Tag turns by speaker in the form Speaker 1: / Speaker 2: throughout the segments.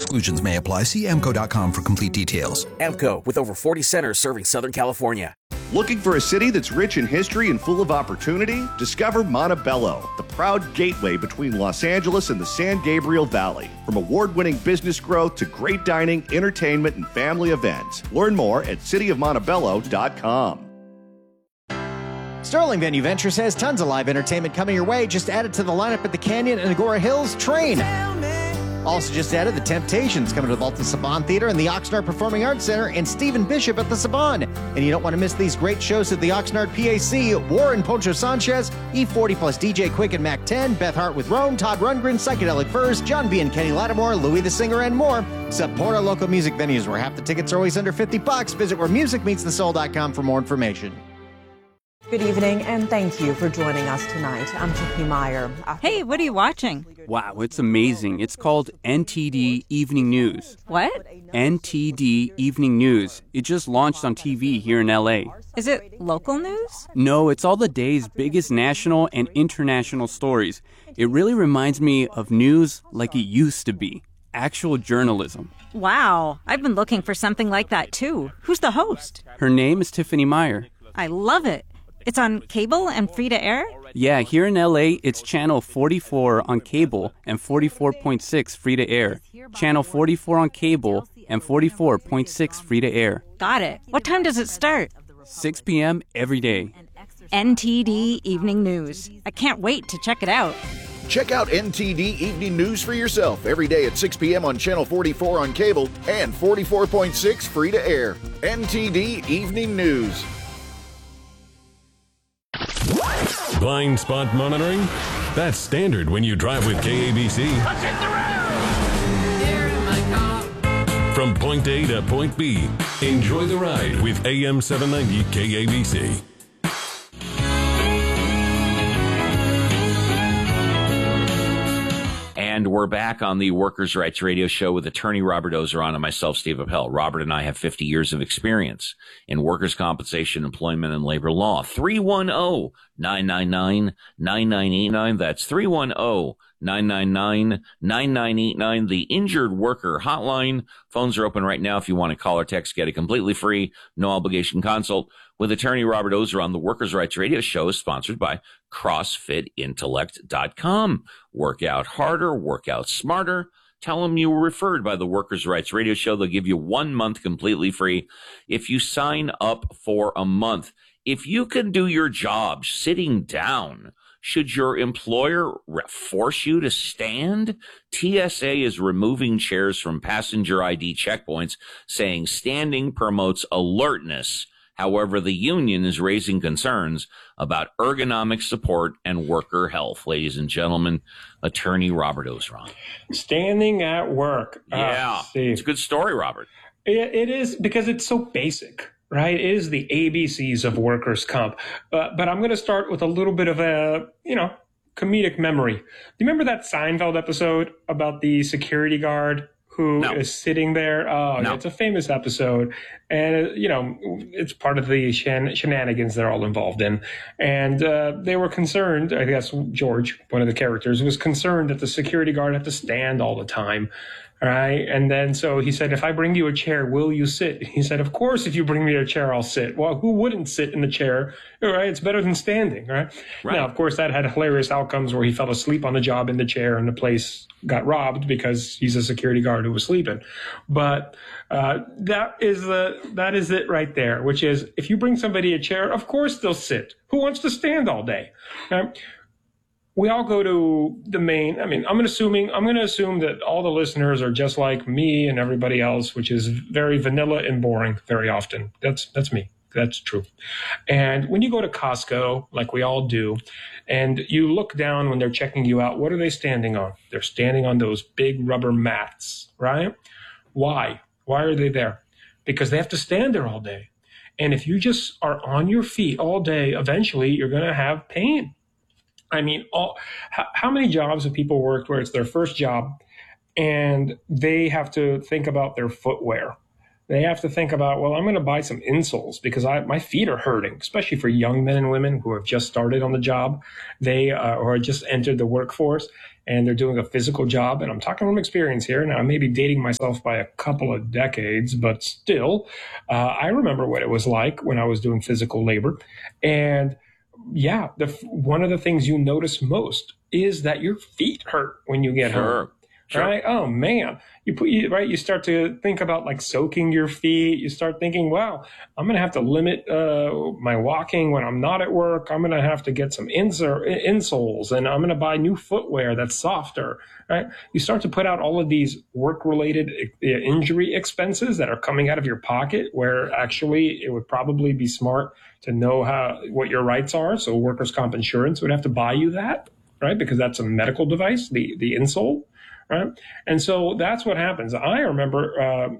Speaker 1: Exclusions may apply. See AMCO.com for complete details.
Speaker 2: AMCO, with over 40 centers serving Southern California.
Speaker 3: Looking for a city that's rich in history and full of opportunity? Discover Montebello, the proud gateway between Los Angeles and the San Gabriel Valley. From award-winning business growth to great dining, entertainment, and family events. Learn more at cityofmontebello.com.
Speaker 4: Sterling Venue Ventures has tons of live entertainment coming your way. Just added to the lineup at the Canyon and Agora Hills Train. Also just added the Temptations coming to the Walton Saban Theater and the Oxnard Performing Arts Center, and Stephen Bishop at the Saban. And you don't want to miss these great shows at the Oxnard PAC. Warren Poncho Sanchez, E40 plus DJ Quick and Mac 10, Beth Hart with Rome, Todd Rundgren, Psychedelic Furs, John B. and Kenny Lattimore, Louis the Singer, and more. Support our local music venues where half the tickets are always under $50. Visit wheremusicmeetsthesoul.com for more information.
Speaker 5: Good evening, and thank you for joining us tonight. I'm Tiffany Meyer.
Speaker 6: Hey, what are you watching?
Speaker 7: Wow, it's amazing. It's called NTD Evening News.
Speaker 6: What?
Speaker 7: NTD Evening News. It just launched on TV here in L.A.
Speaker 6: Is it local news?
Speaker 7: No, it's all the day's biggest national and international stories. It really reminds me of news like it used to be. Actual journalism.
Speaker 6: Wow, I've been looking for something like that, too. Who's the host?
Speaker 7: Her name is Tiffany Meyer.
Speaker 6: I love it. It's on cable and free to air?
Speaker 7: Yeah, here in LA, it's channel 44 on cable and 44.6 free to air. Channel 44 on cable and 44.6 free to air.
Speaker 6: Got it. What time does it start?
Speaker 7: 6 p.m. every day.
Speaker 6: NTD Evening News. I can't wait to check it out.
Speaker 8: Check out NTD Evening News for yourself every day at 6 p.m. on Channel 44 on cable and 44.6 free to air. NTD Evening News.
Speaker 9: Blind spot monitoring? That's standard when you drive with KABC. From point A to point B, enjoy the ride with AM 790 KABC.
Speaker 10: And we're back on the Workers' Rights Radio Show with attorney Robert Ozeron and myself, Steve Appel. Robert and I have 50 years of experience in workers' compensation, employment, and labor law. 310-999-9989. That's 310-999-9989. The Injured Worker Hotline. Phones are open right now if you want to call or text. Get a completely free, no obligation consult with attorney Robert Ozeron. The Workers' Rights Radio Show is sponsored by CrossFitIntellect.com. Work out harder, work out smarter. Tell them you were referred by the Workers' Rights Radio Show. They'll give you 1 month completely free if you sign up for a month. If you can do your job sitting down, should your employer force you to stand? TSA is removing chairs from passenger ID checkpoints, saying standing promotes alertness. However, the union is raising concerns about ergonomic support and worker health. Ladies and gentlemen, attorney Robert Ozeron.
Speaker 11: Standing at work.
Speaker 10: Yeah, it's a good story, Robert.
Speaker 11: It is, because it's so basic, right? It is the ABCs of workers' comp. But I'm going to start with a little bit of a, comedic memory. Do you remember that Seinfeld episode about the security guard who is sitting there? Oh, no. It's a famous episode. And, it's part of the shenanigans they're all involved in. And they were concerned, I guess George, one of the characters, was concerned that the security guard had to stand all the time. All right. And then so he said, if I bring you a chair, will you sit? He said, of course, if you bring me a chair, I'll sit. Well, who wouldn't sit in the chair? All right. It's better than standing. Right. Now, of course, that had hilarious outcomes where he fell asleep on the job in the chair and the place got robbed because he's a security guard who was sleeping. But that is it right there, which is if you bring somebody a chair, of course they'll sit. Who wants to stand all day? We all go to the main. I'm going to assume that all the listeners are just like me and everybody else, which is very vanilla and boring very often. That's me. That's true. And when you go to Costco, like we all do, and you look down when they're checking you out, what are they standing on? They're standing on those big rubber mats, right? Why? Why are they there? Because they have to stand there all day. And if you just are on your feet all day, eventually you're going to have pain. I mean, how many jobs have people worked where it's their first job and they have to think about their footwear? They have to think about, well, I'm going to buy some insoles because my feet are hurting, especially for young men and women who have just started on the job, or just entered the workforce. and they're doing a physical job, and I'm talking from experience here. Now, I may be dating myself by a couple of decades, but still, I remember what it was like when I was doing physical labor. And yeah, one of the things you notice most is that your feet hurt when you get home. Sure. Right? Oh man, you start to think about like soaking your feet. You start thinking, wow, I'm going to have to limit my walking when I'm not at work. I'm going to have to get some insoles, and I'm going to buy new footwear that's softer. Right? You start to put out all of these work-related injury expenses that are coming out of your pocket, where actually it would probably be smart to know what your rights are. So workers' comp insurance would have to buy you that, right? Because that's a medical device, the insole. Right. And so that's what happens. I remember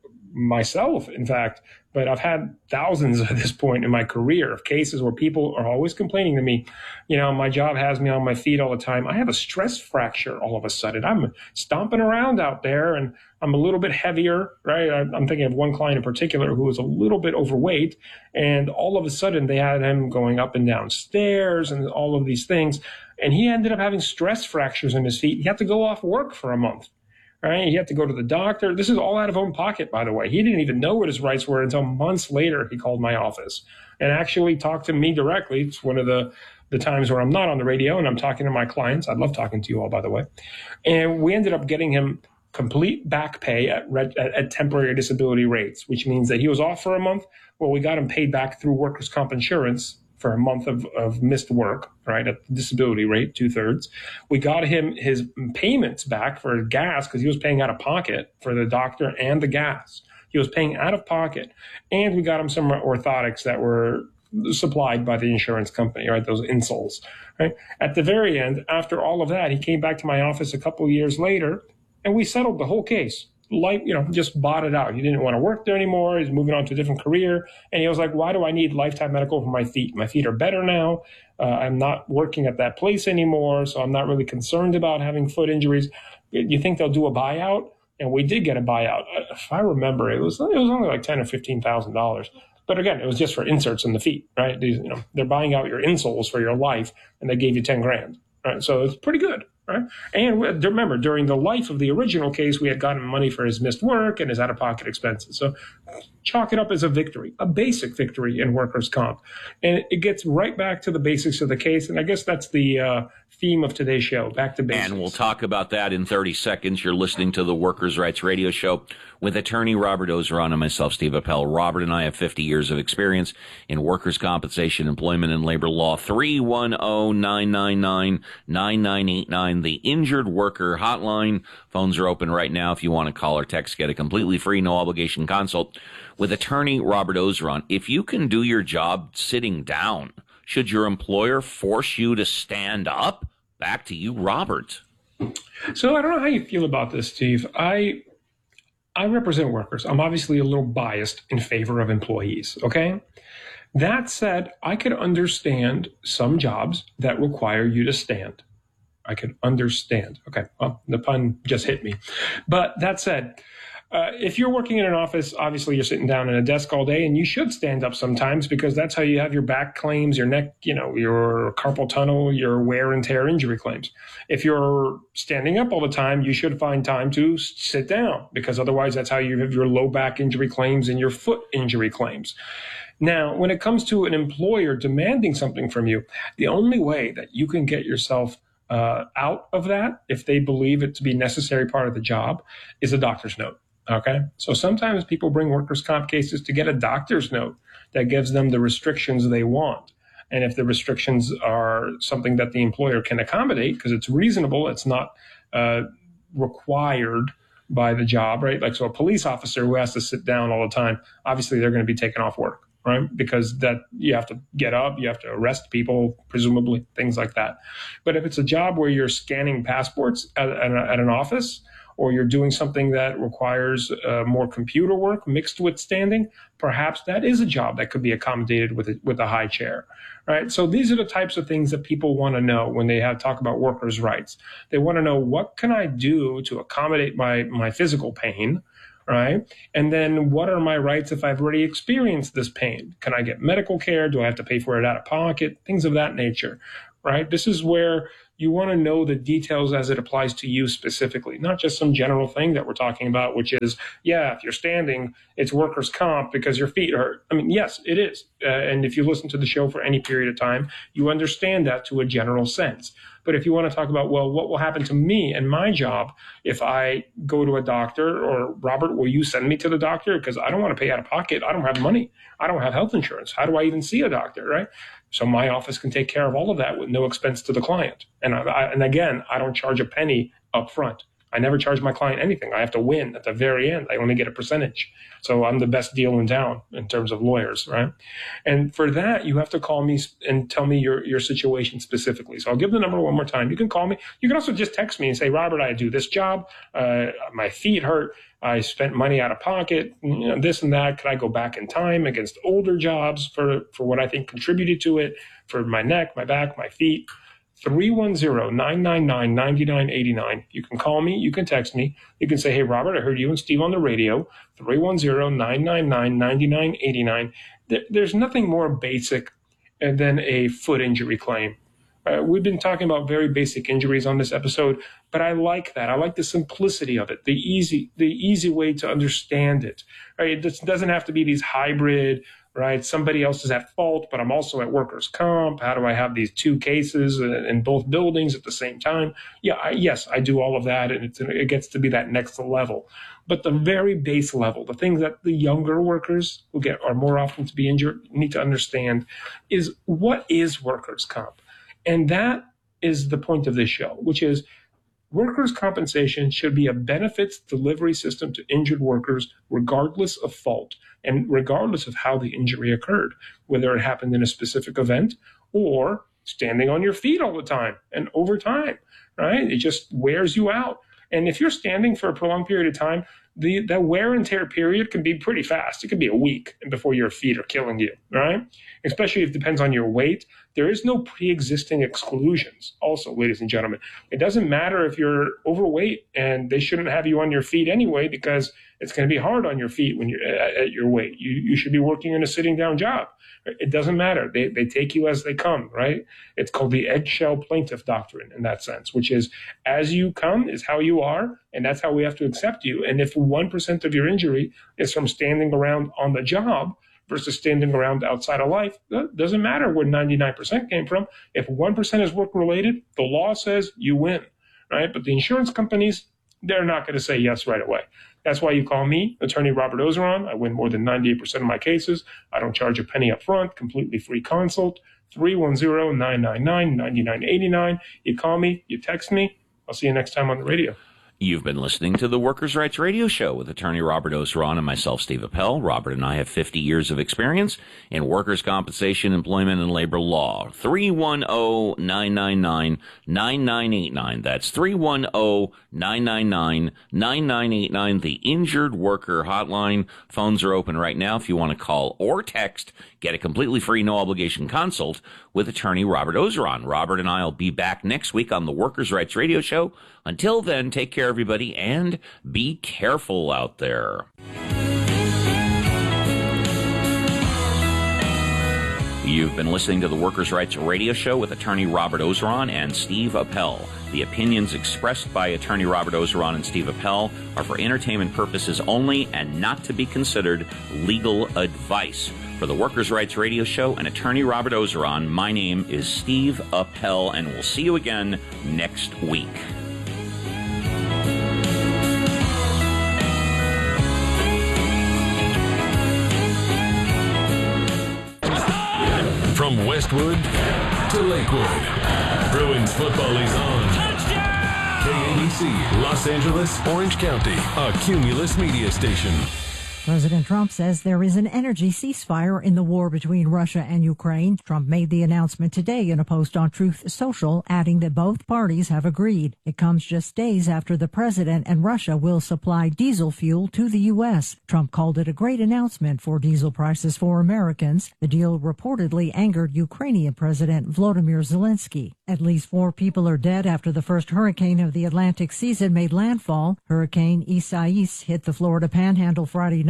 Speaker 11: myself, in fact, but I've had thousands at this point in my career of cases where people are always complaining to me, my job has me on my feet all the time. I have a stress fracture all of a sudden. I'm stomping around out there and I'm a little bit heavier, right? I'm thinking of one client in particular who was a little bit overweight, and all of a sudden they had him going up and down stairs and all of these things. And he ended up having stress fractures in his feet. He had to go off work for a month, right? He had to go to the doctor. This is all out of own pocket, by the way. He didn't even know what his rights were until months later. He called my office and actually talked to me directly. It's one of the times where I'm not on the radio and I'm talking to my clients. I love talking to you all, by the way. And we ended up getting him complete back pay at temporary disability rates, which means that he was off for a month. Well, we got him paid back through workers' comp insurance for a month of missed work, right, at the disability rate, 2/3. We got him his payments back for gas because he was paying out of pocket for the doctor and the gas. He was paying out of pocket. And we got him some orthotics that were supplied by the insurance company, right, those insoles, right? At the very end, after all of that, he came back to my office a couple of years later, and we settled the whole case. Just bought it out. He didn't want to work there anymore. He's moving on to a different career. And he was like, why do I need lifetime medical for my feet? My feet are better now. I'm not working at that place anymore, so I'm not really concerned about having foot injuries. You think they'll do a buyout? And we did get a buyout. If I remember, it was only like $10,000 or $15,000. But again, it was just for inserts in the feet, right? They're buying out your insoles for your life, and they gave you $10,000, right? So it's pretty good. Right? And remember, during the life of the original case, we had gotten money for his missed work and his out-of-pocket expenses. So chalk it up as a victory, a basic victory in workers' comp. And it gets right back to the basics of the case. And I guess that's the theme of today's show, back to basics.
Speaker 10: And we'll talk about that in 30 seconds. You're listening to the Workers' Rights Radio Show with attorney Robert Ozeron and myself, Steve Appel. Robert and I have 50 years of experience in workers' compensation, employment, and labor law. 310-999-9989, the Injured Worker Hotline. Phones are open right now if you want to call or text. Get a completely free, no-obligation consult with attorney Robert Ozeron. If you can do your job sitting down, should your employer force you to stand up? Back to you, Robert.
Speaker 11: So I don't know how you feel about this, Steve. I represent workers. I'm obviously a little biased in favor of employees, okay? That said, I could understand some jobs that require you to stand. I could understand. Okay, well, the pun just hit me. But that said, if you're working in an office, obviously you're sitting down at a desk all day, and you should stand up sometimes because that's how you have your back claims, your neck, your carpal tunnel, your wear and tear injury claims. If you're standing up all the time, you should find time to sit down because otherwise that's how you have your low back injury claims and your foot injury claims. Now, when it comes to an employer demanding something from you, the only way that you can get yourself out of that, if they believe it to be a necessary part of the job, is a doctor's note. Okay, so sometimes people bring workers' comp cases to get a doctor's note that gives them the restrictions they want. And if the restrictions are something that the employer can accommodate because it's reasonable, it's not required by the job, right? Like, so a police officer who has to sit down all the time, obviously they're going to be taken off work, right? Because that you have to get up, you have to arrest people, presumably, things like that. But if it's a job where you're scanning passports at an office, or you're doing something that requires more computer work mixed with standing, perhaps that is a job that could be accommodated with a high chair, right? So these are the types of things that people want to know when they talk about workers' rights. They want to know, what can I do to accommodate my physical pain, right? And then what are my rights if I've already experienced this pain? Can I get medical care? Do I have to pay for it out of pocket? Things of that nature, right? This is where you want to know the details as it applies to you specifically, not just some general thing that we're talking about, which is, yeah, if you're standing, it's workers' comp because your feet hurt. I mean, yes, it is. And if you listen to the show for any period of time, you understand that to a general sense. But if you want to talk about, well, what will happen to me and my job if I go to a doctor, or Robert, will you send me to the doctor? Because I don't want to pay out of pocket. I don't have money. I don't have health insurance. How do I even see a doctor, right? So my office can take care of all of that with no expense to the client. And again, I don't charge a penny up front. I never charge my client anything. I have to win at the very end. I only get a percentage. So I'm the best deal in town in terms of lawyers, right? And for that, you have to call me and tell me your situation specifically. So I'll give the number one more time. You can call me. You can also just text me and say, Robert, I do this job. My feet hurt. I spent money out of pocket, this and that. Could I go back in time against older jobs for what I think contributed to it, for my neck, my back, my feet? 310-999-9989. You can call me. You can text me. You can say, hey, Robert, I heard you and Steve on the radio. 310-999-9989. There's nothing more basic than a foot injury claim. We've been talking about very basic injuries on this episode, but I like that. I like the simplicity of it, the easy way to understand it. Right? It doesn't have to be these hybrid, right? Somebody else is at fault, but I'm also at workers' comp. How do I have these two cases in both buildings at the same time? Yeah, yes, I do all of that, and it gets to be that next level. But the very base level, the things that the younger workers who are more often to be injured need to understand is, what is workers' comp? And that is the point of this show, which is workers' compensation should be a benefits delivery system to injured workers regardless of fault and regardless of how the injury occurred, whether it happened in a specific event or standing on your feet all the time and over time, right? It just wears you out. And if you're standing for a prolonged period of time, that wear and tear period can be pretty fast. It could be a week before your feet are killing you, right? Especially if it depends on your weight. There is no pre-existing exclusions. Also, ladies and gentlemen, it doesn't matter if you're overweight, and they shouldn't have you on your feet anyway, because it's going to be hard on your feet when you're at your weight. You should be working in a sitting down job. It doesn't matter. They take you as they come, right? It's called the eggshell plaintiff doctrine in that sense, which is, as you come is how you are, and that's how we have to accept you. And if 1% of your injury is from standing around on the job versus standing around outside of life, that doesn't matter where 99% came from. If 1% is work-related, the law says you win, right? But the insurance companies, they're not going to say yes right away. That's why you call me, Attorney Robert Ozeron. I win more than 98% of my cases. I don't charge a penny up front, completely free consult, 310-999-9989. You call me, you text me. I'll see you next time on the radio.
Speaker 10: You've been listening to the Workers' Rights Radio Show with attorney Robert Ozeron and myself, Steve Appel. Robert and I have 50 years of experience in workers' compensation, employment, and labor law. 310-999-9989. That's 310-999-9989, the Injured Worker Hotline. Phones are open right now if you want to call or text. Get a completely free, no-obligation consult with attorney Robert Ozeron. Robert and I will be back next week on the Workers' Rights Radio Show. Until then, take care, everybody, and be careful out there. You've been listening to the Workers' Rights Radio Show with attorney Robert Ozeron and Steve Appel. The opinions expressed by attorney Robert Ozeron and Steve Appel are for entertainment purposes only and not to be considered legal advice. For the Workers' Rights Radio Show and attorney Robert Ozeron, my name is Steve Appel, and we'll see you again next week.
Speaker 9: From Westwood to Lakewood, Bruins football is on. Touchdown! KABC, Los Angeles, Orange County, a Cumulus media station.
Speaker 12: President Trump says there is an energy ceasefire in the war between Russia and Ukraine. Trump made the announcement today in a post on Truth Social, adding that both parties have agreed. It comes just days after the president and Russia will supply diesel fuel to the U.S. Trump called it a great announcement for diesel prices for Americans. The deal reportedly angered Ukrainian President Volodymyr Zelensky. At least 4 people are dead after the first hurricane of the Atlantic season made landfall. Hurricane Isaias hit the Florida Panhandle Friday night.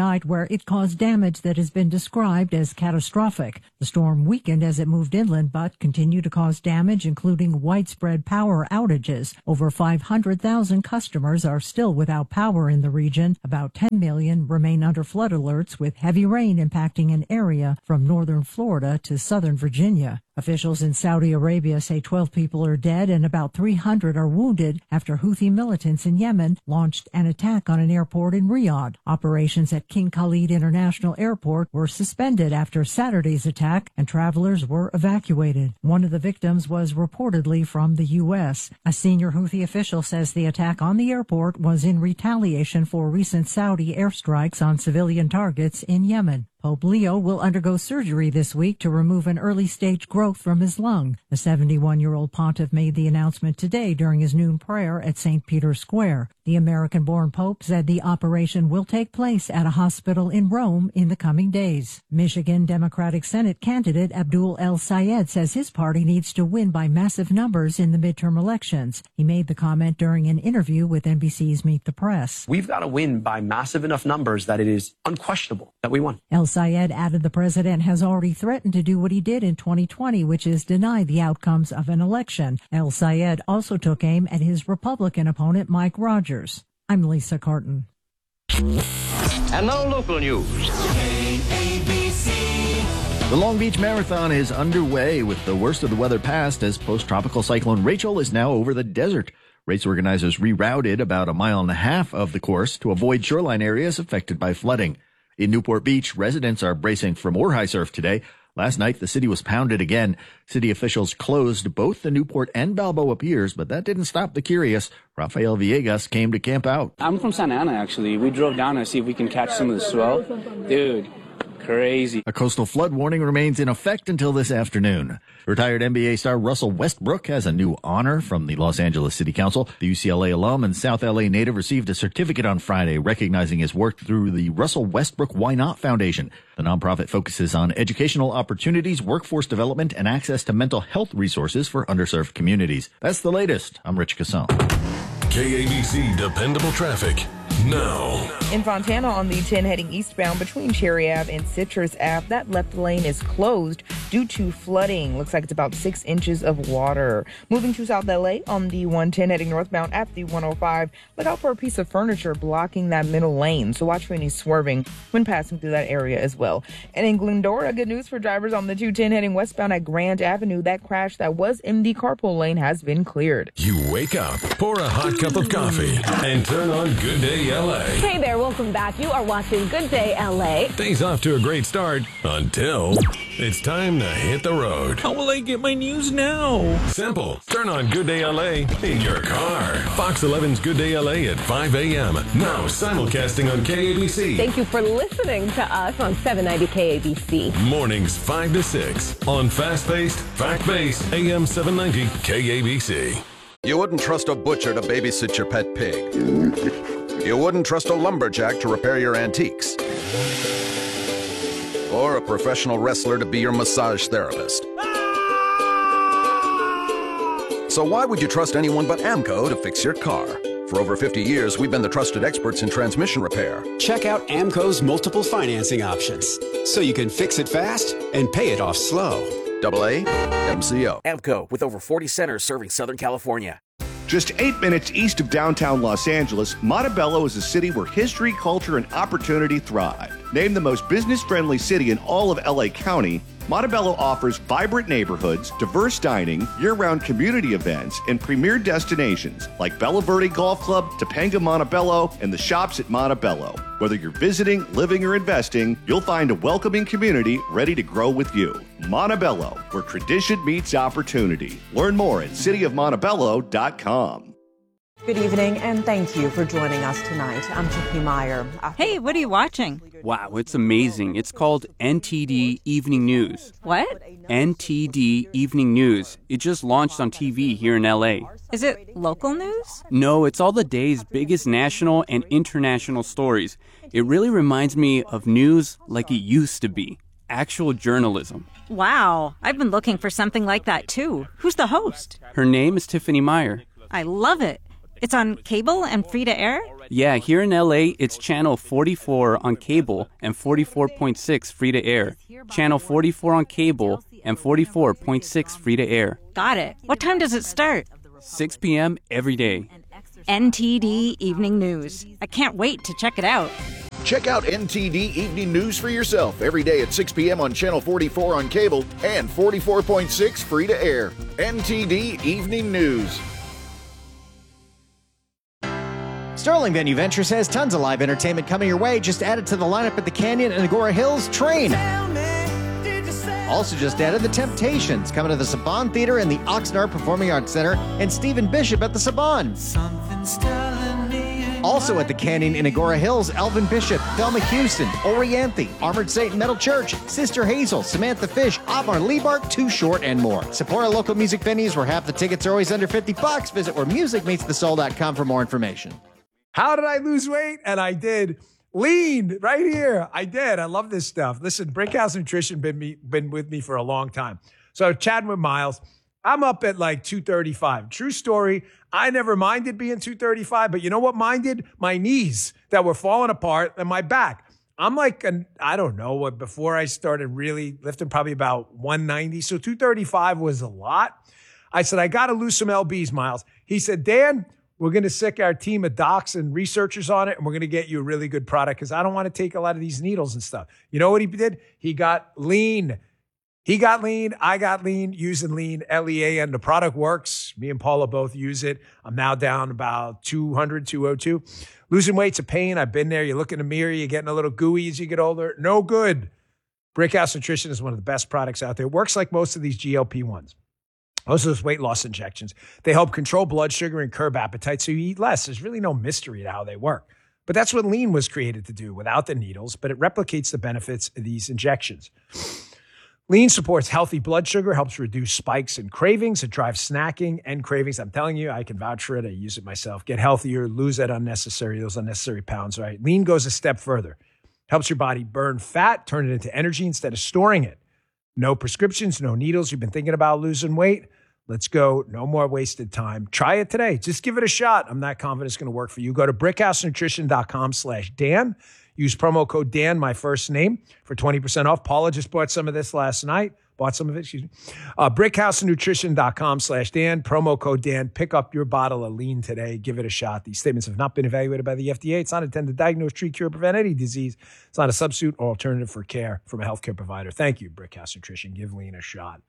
Speaker 12: died where it caused damage that has been described as catastrophic. The storm weakened as it moved inland, but continued to cause damage, including widespread power outages. Over 500,000 customers are still without power in the region. About 10 million remain under flood alerts, with heavy rain impacting an area from northern Florida to southern Virginia. Officials in Saudi Arabia say 12 people are dead and about 300 are wounded after Houthi militants in Yemen launched an attack on an airport in Riyadh. Operations at King Khalid International Airport were suspended after Saturday's attack, and travelers were evacuated. One of the victims was reportedly from the U.S. A senior Houthi official says the attack on the airport was in retaliation for recent Saudi airstrikes on civilian targets in Yemen. Pope Leo will undergo surgery this week to remove an early-stage growth from his lung. The 71-year-old pontiff made the announcement today during his noon prayer at St. Peter's Square. The American-born pope said the operation will take place at a hospital in Rome in the coming days. Michigan Democratic Senate candidate Abdul El-Sayed says his party needs to win by massive numbers in the midterm elections. He made the comment during an interview with NBC's Meet the Press.
Speaker 13: We've got to win by massive enough numbers that it is unquestionable that we won.
Speaker 12: El-Sayed added the president has already threatened to do what he did in 2020, which is deny the outcomes of an election. El-Sayed also took aim at his Republican opponent, Mike Rogers. I'm Lisa Carton.
Speaker 14: And now local news.
Speaker 15: The Long Beach Marathon is underway with the worst of the weather past as post-tropical cyclone Rachel is now over the desert. Race organizers rerouted about 1.5 miles of the course to avoid shoreline areas affected by flooding. In Newport Beach, residents are bracing for more high surf today. Last night, the city was pounded again. City officials closed both the Newport and Balboa piers, but that didn't stop the curious. Rafael Villegas came to camp out.
Speaker 16: I'm from Santa Ana, actually. We drove down to see if we can catch some of the swell. Dude, crazy.
Speaker 15: A coastal flood warning remains in effect until this afternoon. Retired NBA star Russell Westbrook has a new honor from the Los Angeles City Council. The UCLA alum and South LA native received a certificate on Friday recognizing his work through the Russell Westbrook Why Not Foundation. The nonprofit focuses on educational opportunities, workforce development, and access to mental health resources for underserved communities. That's the latest. I'm Rich Casson.
Speaker 9: KABC Dependable Traffic now.
Speaker 17: In Fontana on the 10 heading eastbound between Cherry Ave and Citrus Ave, that left lane is closed due to flooding. Looks like it's about 6 inches of water. Moving to South LA on the 110 heading northbound at the 105, look out for a piece of furniture blocking that middle lane, so watch for any swerving when passing through that area as well. And in Glendora, good news for drivers on the 210 heading westbound at Grand Avenue. That crash that was in the carpool lane has been cleared.
Speaker 9: You wake up, pour a hot cup of coffee, and turn on Good Day LA.
Speaker 18: Hey there, welcome back. You are watching Good Day LA.
Speaker 9: Day's off to a great start until it's time to hit the road.
Speaker 19: How will I get my news now?
Speaker 9: Simple. Turn on Good Day LA in your car. Fox 11's Good Day LA at 5 a.m. Now simulcasting on KABC.
Speaker 18: Thank you for listening to us on 790 KABC.
Speaker 9: Mornings 5 to 6 on fast-paced, fact-based AM 790 KABC.
Speaker 20: You wouldn't trust a butcher to babysit your pet pig. You wouldn't trust a lumberjack to repair your antiques. Or a professional wrestler to be your massage therapist. So why would you trust anyone but AMCO to fix your car? For over 50 years, we've been the trusted experts in transmission repair.
Speaker 21: Check out AMCO's multiple financing options, so you can fix it fast and pay it off slow.
Speaker 20: AA MCO.
Speaker 2: AMCO, with over 40 centers serving Southern California.
Speaker 3: Just 8 minutes east of downtown Los Angeles, Montebello is a city where history, culture, and opportunity thrive. Named the most business-friendly city in all of LA County, Montebello offers vibrant neighborhoods, diverse dining, year-round community events, and premier destinations like Bella Verde Golf Club, Topanga Montebello, and the shops at Montebello. Whether you're visiting, living, or investing, you'll find a welcoming community ready to grow with you. Montebello, where tradition meets opportunity. Learn more at cityofmontebello.com.
Speaker 5: Good evening, and thank you for joining us tonight. I'm Chippy Meyer.
Speaker 6: Hey, what are you watching?
Speaker 7: Wow, it's amazing. It's called NTD Evening News.
Speaker 6: What?
Speaker 7: NTD Evening News. It just launched on TV here in LA.
Speaker 6: Is it local news?
Speaker 7: No, it's all the day's biggest national and international stories. It really reminds me of news like it used to be. Actual journalism.
Speaker 6: Wow, I've been looking for something like that too. Who's the host?
Speaker 7: Her name is Tiffany Meyer.
Speaker 6: I love it. It's on cable and free to air?
Speaker 7: Yeah, here in LA, it's channel 44 on cable and 44.6 free to air. Channel 44 on cable and 44.6 free to air.
Speaker 6: Got it. What time does it start?
Speaker 7: 6 p.m. every day.
Speaker 6: NTD Evening News. I can't wait to check it out.
Speaker 8: Check out NTD Evening News for yourself every day at 6 p.m. on Channel 44 on cable and 44.6 free to air. NTD Evening News.
Speaker 4: Sterling Venue Ventures has tons of live entertainment coming your way. Just added to the lineup at the Canyon and Agora Hills. Train. Also just added the Temptations coming to the Saban Theater and the Oxnard Performing Arts Center, and Stephen Bishop at the Saban. Also at the Canyon in Agora Hills, Elvin Bishop, Thelma Houston, Orianthe, Armored Saint Metal Church, Sister Hazel, Samantha Fish, Omar Lebark, Too Short, and more. Support our local music venues where half the tickets are always under $50. Visit wheremusicmeetsthesoul.com for more information.
Speaker 1: How did I lose weight? And I did. Lean right here. I did. I love this stuff. Listen, Brickhouse Nutrition been with me for a long time. So chatting with Miles, I'm up at like 235. True story. I never minded being 235, but you know what minded? My knees that were falling apart and my back. I'm like, I don't know what, before I started really lifting, probably about 190. So 235 was a lot. I said, I got to lose some LBs, Miles. He said, Dan, we're going to sick our team of docs and researchers on it, and we're going to get you a really good product because I don't want to take a lot of these needles and stuff. You know what he did? He got lean. He got lean. I got lean using lean, LEA, and the product works. Me and Paula both use it. I'm now down about 200, 202. Losing weight's a pain. I've been there. You look in the mirror, you're getting a little gooey as you get older. No good. Brickhouse Nutrition is one of the best products out there. It works like most of these GLP-1s. Most of those weight loss injections, they help control blood sugar and curb appetite so you eat less. There's really no mystery to how they work. But that's what lean was created to do without the needles, but it replicates the benefits of these injections. Lean supports healthy blood sugar, helps reduce spikes and cravings. It drives snacking and cravings. I'm telling you, I can vouch for it. I use it myself. Get healthier, lose those unnecessary pounds, right? Lean goes a step further. Helps your body burn fat, turn it into energy instead of storing it. No prescriptions, no needles. You've been thinking about losing weight? Let's go. No more wasted time. Try it today. Just give it a shot. I'm not confident it's going to work for you. Go to brickhousenutrition.com/Dan. Use promo code Dan, my first name, for 20% off. Paula just bought some of this last night. Brickhousenutrition.com/Dan. Promo code Dan. Pick up your bottle of lean today. Give it a shot. These statements have not been evaluated by the FDA. It's not intended to diagnose, treat, cure, or prevent any disease. It's not a substitute or alternative for care from a healthcare provider. Thank you, Brickhouse Nutrition. Give lean a shot.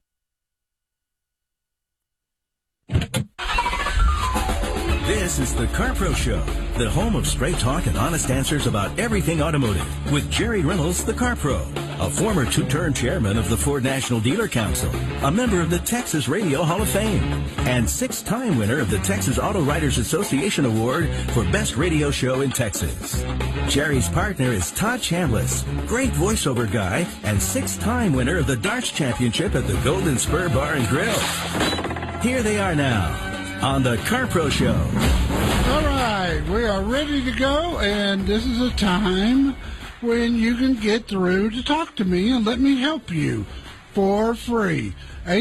Speaker 22: This is the CarPro Show, the home of straight talk and honest answers about everything automotive, with Jerry Reynolds, the CarPro, a former two-term chairman of the Ford National Dealer Council, a member of the Texas Radio Hall of Fame, and 6-time winner of the Texas Auto Writers Association Award for Best Radio Show in Texas. Jerry's partner is Todd Chambliss, great voiceover guy, and 6-time winner of the Darts Championship at the Golden Spur Bar and Grill. Here they are now on the CarPro Show.
Speaker 23: All right, we are ready to go, and this is a time when you can get through to talk to me and let me help you for free.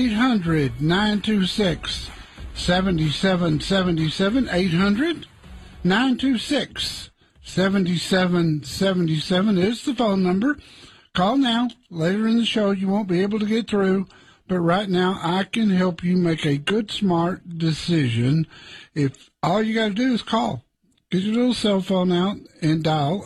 Speaker 23: 800-926-7777. 800-926-7777 is the phone number. Call now. Later in the show, you won't be able to get through. But right now, I can help you make a good, smart decision. If all you got to do is call, get your little cell phone out and dial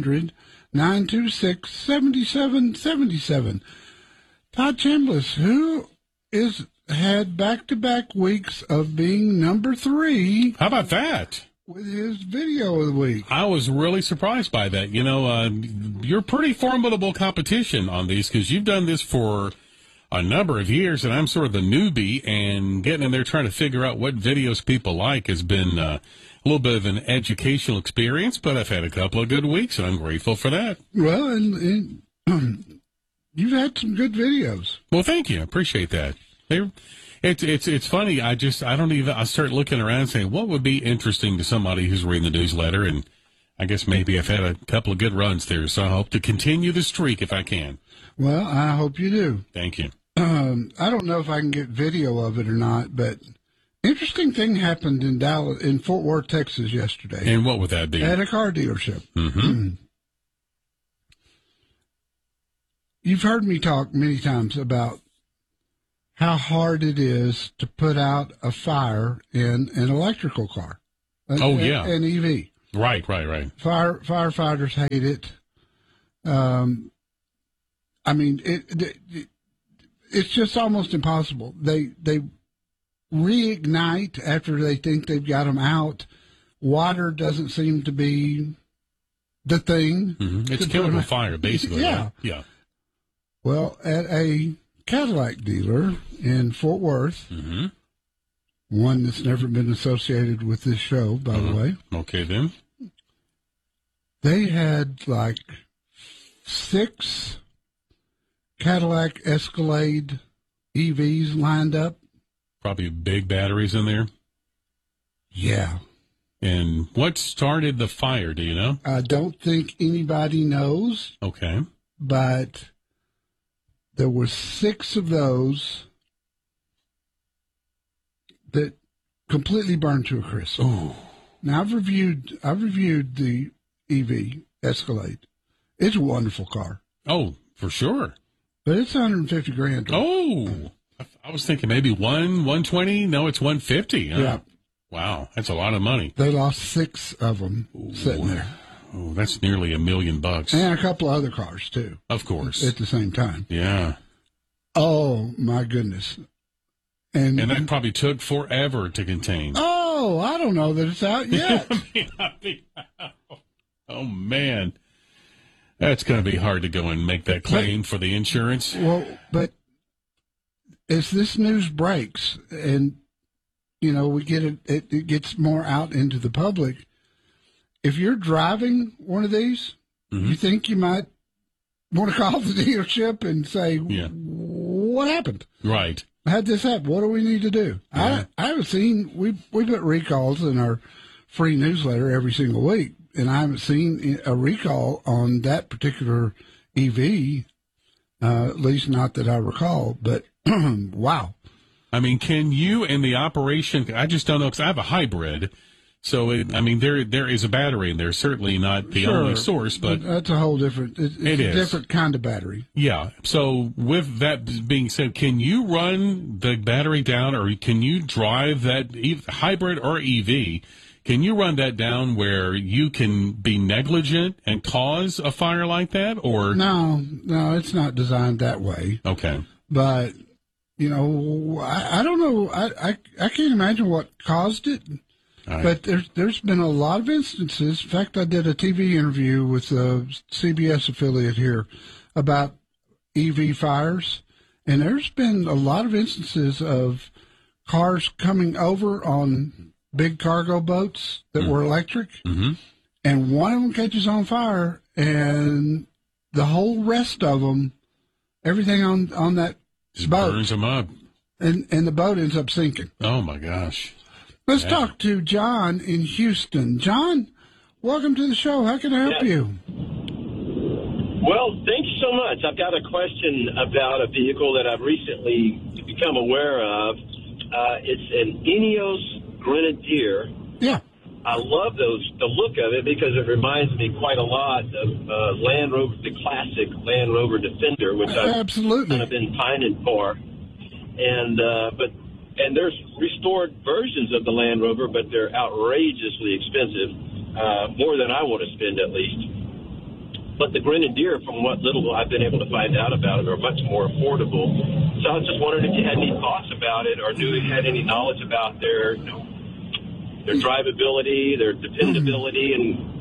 Speaker 23: 800-926-7777. Todd Chambliss, who had back-to-back weeks of being number 3.
Speaker 24: How about that?
Speaker 23: With his video of the week.
Speaker 24: I was really surprised by that. You know, you're pretty formidable competition on these because you've done this for a number of years, and I'm sort of the newbie, and getting in there trying to figure out what videos people like has been a little bit of an educational experience, but I've had a couple of good weeks, and I'm grateful for that.
Speaker 23: Well, and you've had some good videos.
Speaker 24: Well, thank you. I appreciate that. It's funny. I start looking around and saying, what would be interesting to somebody who's reading the newsletter, and I guess maybe I've had a couple of good runs there, so I hope to continue the streak if I can.
Speaker 23: Well, I hope you do.
Speaker 24: Thank you.
Speaker 23: I don't know if I can get video of it or not, but Interesting thing happened in Fort Worth, Texas yesterday.
Speaker 24: And what would that be?
Speaker 23: At a car dealership.
Speaker 24: Mm-hmm.
Speaker 23: You've heard me talk many times about how hard it is to put out a fire in an electrical car. An EV.
Speaker 24: Right.
Speaker 23: Firefighters hate it. I mean, it's just almost impossible. They reignite after they think they've got them out. Water doesn't seem to be the thing.
Speaker 24: Mm-hmm. It's chemical fire, basically.
Speaker 23: Yeah.
Speaker 24: Right? Yeah.
Speaker 23: Well, at a Cadillac dealer in Fort Worth,
Speaker 24: mm-hmm.
Speaker 23: one that's never been associated with this show, by the way.
Speaker 24: Okay, then.
Speaker 23: They had like 6 Cadillac Escalade EVs lined up.
Speaker 24: Probably big batteries in there.
Speaker 23: Yeah.
Speaker 24: And what started the fire, do you know?
Speaker 23: I don't think anybody knows.
Speaker 24: Okay.
Speaker 23: But there were 6 of those that completely burned to a crisp.
Speaker 24: Oh.
Speaker 23: Now I've reviewed the EV Escalade. It's a wonderful car.
Speaker 24: Oh, for sure.
Speaker 23: But it's $150,000.
Speaker 24: Oh, I was thinking maybe 120. No, it's 150. Huh?
Speaker 23: Yeah.
Speaker 24: Wow, that's a lot of money.
Speaker 23: They lost 6 of them sitting there.
Speaker 24: Oh, that's nearly $1 million.
Speaker 23: And a couple of other cars too.
Speaker 24: Of course.
Speaker 23: At the same time.
Speaker 24: Yeah.
Speaker 23: Oh my goodness.
Speaker 24: And that probably took forever to contain.
Speaker 23: Oh, I don't know that it's out yet.
Speaker 24: Oh man. That's going to be hard to go and make that claim for the insurance.
Speaker 23: Well, but as this news breaks and, you know, we get it gets more out into the public, if you're driving one of these,
Speaker 24: mm-hmm.
Speaker 23: you think you might want to call the dealership and say, what happened?
Speaker 24: Right.
Speaker 23: How'd this happen? What do we need to do?
Speaker 24: Yeah.
Speaker 23: I haven't seen, we put recalls in our free newsletter every single week. And I haven't seen a recall on that particular EV, at least not that I recall. But wow.
Speaker 24: I mean, can you in the operation, I just don't know, because I have a hybrid. So, there is a battery in there. Certainly not the only source, but
Speaker 23: that's a whole different, it's a different kind of battery.
Speaker 24: Yeah. So with that being said, can you run the battery down, or can you drive that hybrid or EV? Can you run that down where you can be negligent and cause a fire like that? Or
Speaker 23: no, it's not designed that way.
Speaker 24: Okay.
Speaker 23: But, you know, I don't know. I can't imagine what caused it.
Speaker 24: Right.
Speaker 23: But there's been a lot of instances. In fact, I did a TV interview with a CBS affiliate here about EV fires. And there's been a lot of instances of cars coming over on big cargo boats that were electric,
Speaker 24: mm-hmm.
Speaker 23: and one of them catches on fire, and the whole rest of them, everything on that
Speaker 24: just
Speaker 23: boat
Speaker 24: burns them up,
Speaker 23: and the boat ends up sinking.
Speaker 24: Oh my gosh!
Speaker 23: Let's talk to John in Houston. John, welcome to the show. How can I help you?
Speaker 10: Well, thank you so much. I've got a question about a vehicle that I've recently become aware of. It's an Ineos Grenadier.
Speaker 23: Yeah.
Speaker 10: I love the look of it because it reminds me quite a lot of Land Rover, the classic Land Rover Defender, which I've kind of been pining for. And there's restored versions of the Land Rover, but they're outrageously expensive, more than I want to spend at least. But the Grenadier, from what little I've been able to find out about it, are much more affordable. So I was just wondering if you had any thoughts about it, or knew you had any knowledge about their drivability, their dependability, and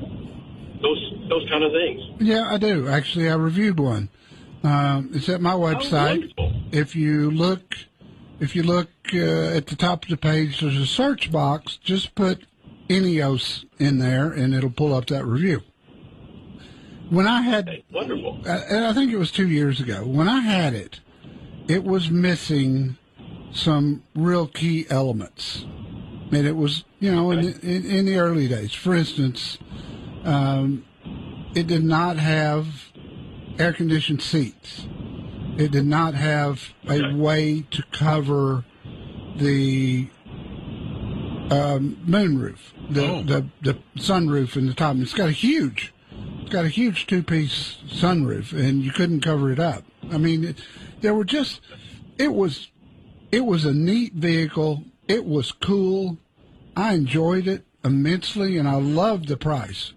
Speaker 10: those kind of things.
Speaker 23: Yeah, I do. Actually, I reviewed one. It's at my website. If you look at the top of the page, there's a search box. Just put Ineos in there, and it'll pull up that review. When I had,
Speaker 10: wonderful,
Speaker 23: and I think it was 2 years ago, when I had it, it was missing some real key elements. And it was, you know, in the early days. For instance, it did not have air-conditioned seats. It did not have a way to cover the moonroof, the sunroof in the top. It's got a huge two-piece sunroof, and you couldn't cover it up. I mean, it was a neat vehicle. It was cool. I enjoyed it immensely, and I loved the price.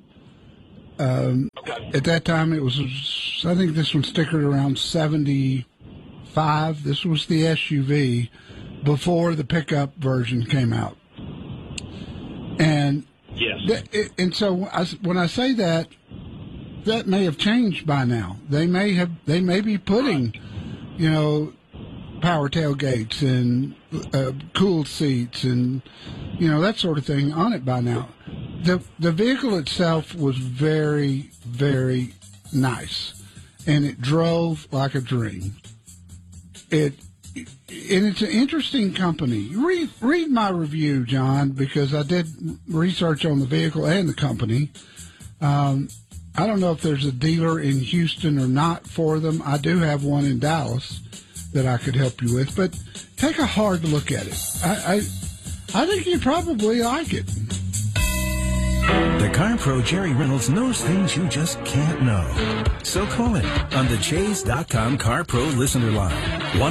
Speaker 23: At that time, it was, I think this one stickered around $75. This was the SUV before the pickup version came out. And
Speaker 10: yes.
Speaker 23: And so when I say that may have changed by now. They may be putting, power tailgates and cooled seats and that sort of thing on it by now. The vehicle itself was very, very nice, and it drove like a dream. And it's an interesting company. Read my review, John, because I did research on the vehicle and the company. I don't know if there's a dealer in Houston or not for them. I do have one in Dallas that I could help you with, but take a hard look at it. I think you'd probably like it.
Speaker 22: The Car Pro Jerry Reynolds knows things you just can't know. So call him on the Chase.com Car Pro listener line.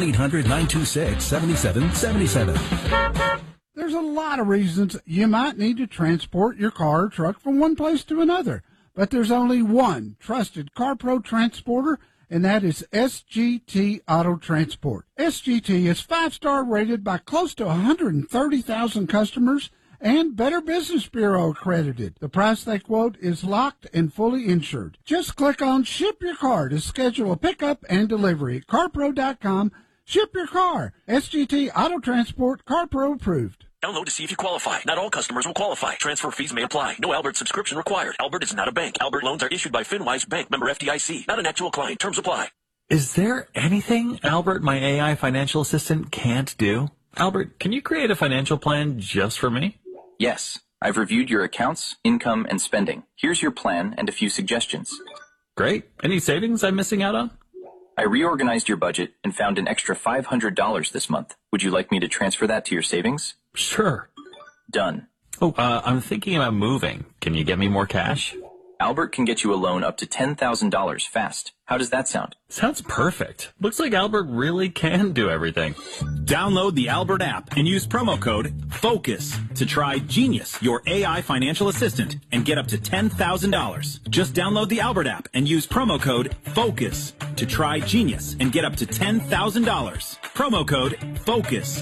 Speaker 22: 1-800-926-7777.
Speaker 23: There's a lot of reasons you might need to transport your car or truck from one place to another. But there's only one trusted Car Pro transporter, and that is SGT Auto Transport. SGT is 5-star rated by close to 130,000 customers and Better Business Bureau accredited. The price they quote is locked and fully insured. Just click on Ship Your Car to schedule a pickup and delivery at CarPro.com. Ship your car. SGT Auto Transport, CarPro approved.
Speaker 11: Download to see if you qualify. Not all customers will qualify. Transfer fees may apply. No Albert subscription required. Albert is not a bank. Albert loans are issued by FinWise Bank, member FDIC. Not an actual client. Terms apply.
Speaker 19: Is there anything Albert, my AI financial assistant, can't do? Albert, can you create a financial plan just for me?
Speaker 12: Yes. I've reviewed your accounts, income, and spending. Here's your plan and a few suggestions.
Speaker 19: Great. Any savings I'm missing out on?
Speaker 12: I reorganized your budget and found an extra $500 this month. Would you like me to transfer that to your savings?
Speaker 19: Sure.
Speaker 12: Done.
Speaker 19: Oh, I'm thinking about moving. Can you get me more cash?
Speaker 12: Albert can get you a loan up to $10,000 fast. How does that sound?
Speaker 19: Sounds perfect. Looks like Albert really can do everything.
Speaker 13: Download the Albert app and use promo code FOCUS to try Genius, your AI financial assistant, and get up to $10,000. Just download the Albert app and use promo code FOCUS to try Genius and get up to $10,000. Promo code FOCUS.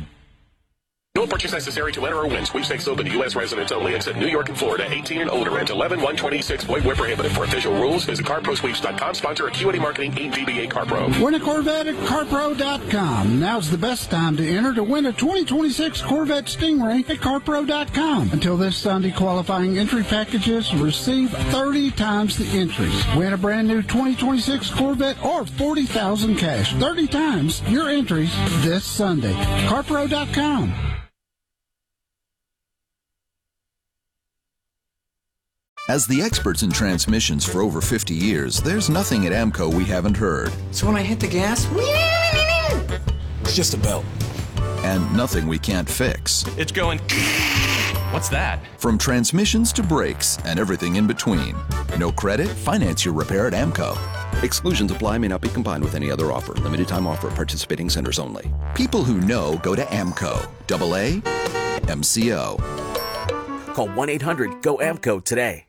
Speaker 9: No purchase necessary to enter or win. Sweepstakes open to U.S. residents only, except New York and Florida. 18 and older. Rent 11-126. Void where prohibited. For official rules, visit CarProSweeps.com. Sponsor Acuity Marketing, Inc. DBA CarPro.
Speaker 23: Win a Corvette at CarPro.com. Now's the best time to enter to win a 2026 Corvette Stingray at CarPro.com. Until this Sunday, qualifying entry packages receive 30 times the entries. Win a brand new 2026 Corvette or $40,000 cash. 30 times your entries this Sunday. CarPro.com.
Speaker 14: As the experts in transmissions for over 50 years, there's nothing at AMCO we haven't heard.
Speaker 25: So when I hit the gas, it's just a belt.
Speaker 14: And nothing we can't fix.
Speaker 25: It's going... What's that?
Speaker 14: From transmissions to brakes and everything in between. No credit? Finance your repair at AMCO.
Speaker 26: Exclusions apply, may not be combined with any other offer. Limited time offer, participating centers only.
Speaker 14: People who know go to AMCO. AA MCO.
Speaker 2: Call 1-800-GO-AMCO today.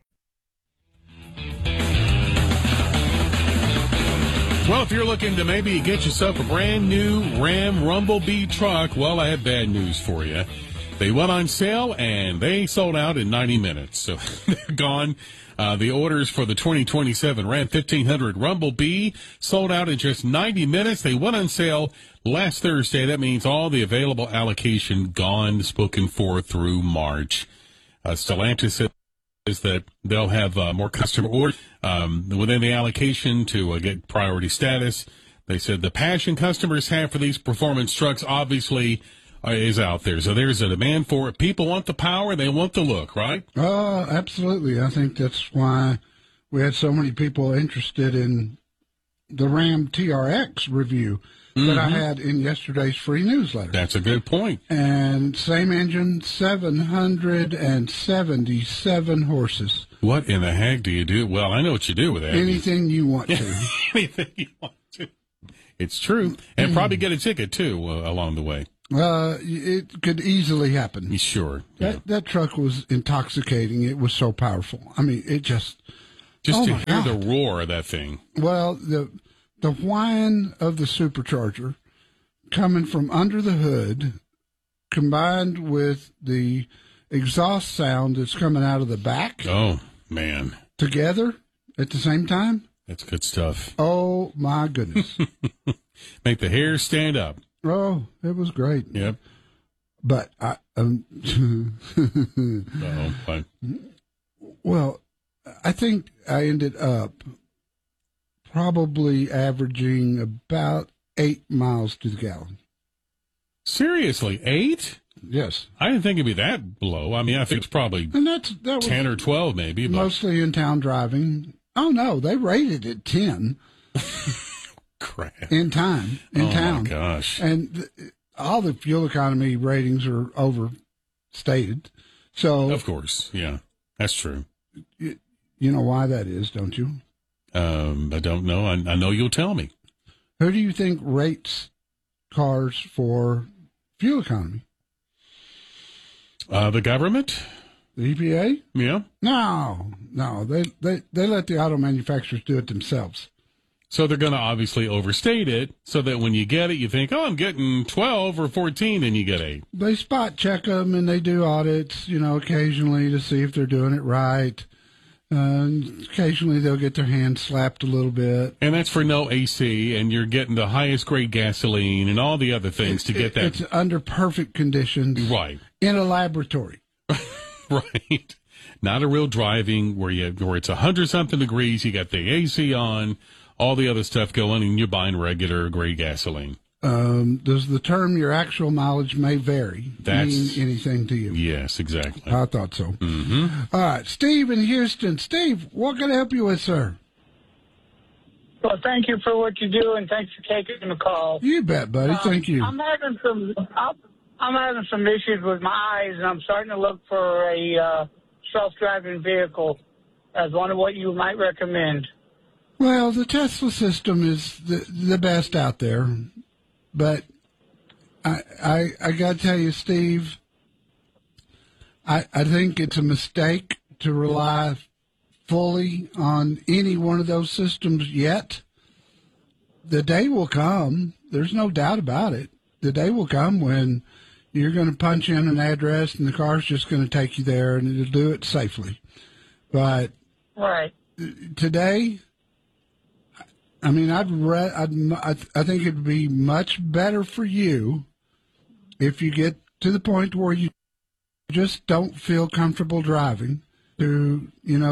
Speaker 24: Well, if you're looking to maybe get yourself a brand new Ram Rumblebee truck, well, I have bad news for you. They went on sale, and they sold out in 90 minutes. So they're gone. The orders for the 2027 Ram 1500 Rumblebee sold out in just 90 minutes. They went on sale last Thursday. That means all the available allocation gone, spoken for through March. Stellantis says that they'll have more customer orders within the allocation to get priority status. They said the passion customers have for these performance trucks obviously is out there. So there's a demand for it. People want the power. They want the look, right?
Speaker 23: Absolutely. I think that's why we had so many people interested in the Ram TRX review that I had in yesterday's free newsletter.
Speaker 24: That's a good point.
Speaker 23: And same engine, 777 horses.
Speaker 24: What in the heck do you do? Well, I know what you do with that.
Speaker 23: Anything you want to.
Speaker 24: Anything you want to. It's true. And probably get a ticket, too, along the way.
Speaker 23: It could easily happen.
Speaker 24: Sure.
Speaker 23: That truck was intoxicating. It was so powerful. I mean, it just
Speaker 24: to hear the roar of that thing.
Speaker 23: Well, the whine of the supercharger coming from under the hood, combined with the exhaust sound that's coming out of the back.
Speaker 24: Oh, man.
Speaker 23: Together at the same time.
Speaker 24: That's good stuff.
Speaker 23: Oh, my goodness.
Speaker 24: Make the hair stand up.
Speaker 23: Oh, it was great.
Speaker 24: Yep.
Speaker 23: But well, I think I ended up probably averaging about 8 miles to the gallon.
Speaker 24: Seriously, 8?
Speaker 23: Yes.
Speaker 24: I didn't think it'd be that low. I mean, I think it's probably that 10 or 12 maybe. But...
Speaker 23: Mostly in town driving. Oh, no, they rated it 10.
Speaker 24: Crap.
Speaker 23: In town.
Speaker 24: Oh, my gosh.
Speaker 23: And all the fuel economy ratings are overstated. So,
Speaker 24: of course, yeah, that's true.
Speaker 23: You know why that is, don't you?
Speaker 24: I don't know. I know you'll tell me.
Speaker 23: Who do you think rates cars for fuel economy?
Speaker 24: The government?
Speaker 23: The EPA?
Speaker 24: Yeah.
Speaker 23: No. They let the auto manufacturers do it themselves.
Speaker 24: So they're going to obviously overstate it so that when you get it, you think, oh, I'm getting 12 or 14, and you get 8.
Speaker 23: They spot check them, and they do audits, occasionally to see if they're doing it right. Occasionally they'll get their hands slapped a little bit.
Speaker 24: And that's for no AC, and you're getting the highest grade gasoline and all the other things to get that.
Speaker 23: It's under perfect conditions.
Speaker 24: Right.
Speaker 23: In a laboratory.
Speaker 24: Right. Not a real driving where it's 100-something degrees, you got the AC on, all the other stuff going, and you're buying regular grade gasoline.
Speaker 23: Does the term your actual mileage may vary mean anything to you?
Speaker 24: Yes, exactly.
Speaker 23: I thought so.
Speaker 24: Mm-hmm.
Speaker 23: All right, Steve in Houston. Steve, what can I help you with, sir?
Speaker 15: Well, thank you for what you do, and thanks for taking the call.
Speaker 23: You bet, buddy. Thank you.
Speaker 15: I'm having some issues with my eyes, and I'm starting to look for a self-driving vehicle. I was wondering what you might recommend.
Speaker 23: Well, the Tesla system is the best out there, but I got to tell you, Steve, I think it's a mistake to rely fully on any one of those systems yet. The day will come, there's no doubt about it. The day will come when you're going to punch in an address and the car's just going to take you there and it'll do it safely. But today, I mean, I think it'd be much better for you if you get to the point where you just don't feel comfortable driving to,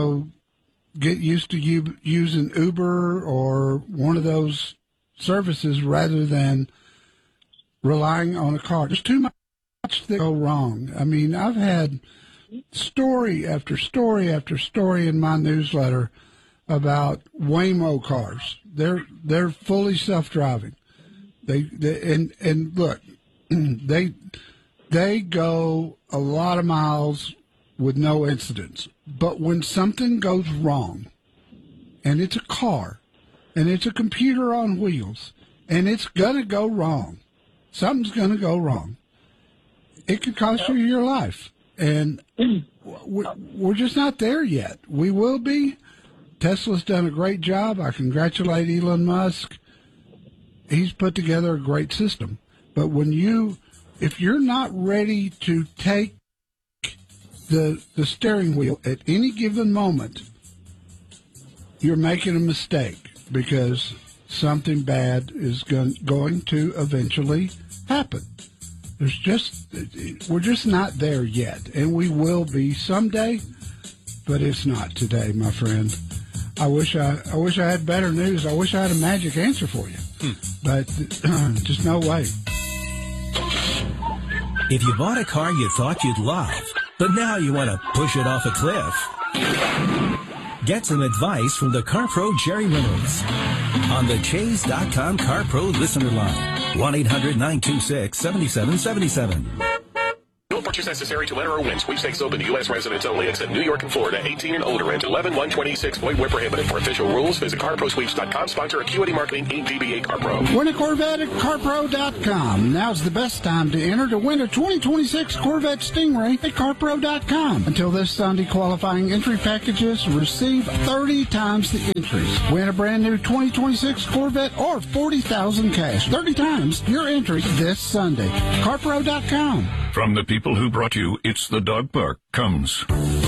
Speaker 23: get used to you using Uber or one of those services rather than relying on a car. There's too much that go wrong. I mean, I've had story after story after story in my newsletter about Waymo cars. They're fully self-driving. They look, they go a lot of miles with no incidents. But when something goes wrong, and it's a car, and it's a computer on wheels, and it's gonna go wrong, something's gonna go wrong. It could cost you your life, and we're just not there yet. We will be. Tesla's done a great job. I congratulate Elon Musk. He's put together a great system. But if you're not ready to take the steering wheel at any given moment, you're making a mistake because something bad is going to eventually happen. We're just not there yet, and we will be someday, but it's not today, my friend. I wish I had better news. I wish I had a magic answer for you, but just no way.
Speaker 22: If you bought a car you thought you'd love, but now you want to push it off a cliff, Get some advice from the CarPro Jerry Reynolds on the Chase.com CarPro listener line. 1-800-926-7777.
Speaker 9: No purchase necessary to enter or win. Sweepstakes open to U.S. residents only, except New York and Florida. 18 and older. And 11-126. Void where prohibited. For official rules, visit CarProSweeps.com. Sponsor Acuity Marketing, Inc. DBA CarPro.
Speaker 23: Win a Corvette at CarPro.com. Now's the best time to enter to win a 2026 Corvette Stingray at CarPro.com. Until this Sunday, qualifying entry packages receive 30 times the entries. Win a brand new 2026 Corvette or $40,000 cash. 30 times your entries this Sunday. CarPro.com.
Speaker 3: From the people who brought you It's the Dog Park comes